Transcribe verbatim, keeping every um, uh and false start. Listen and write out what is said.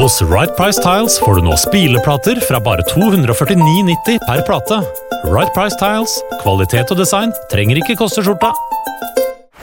Hos Right Price Tiles får du nå spileplater fra bare to hundre førtini nitti per plate. Right Price Tiles, kvalitet og design trenger ikke koste skjorta.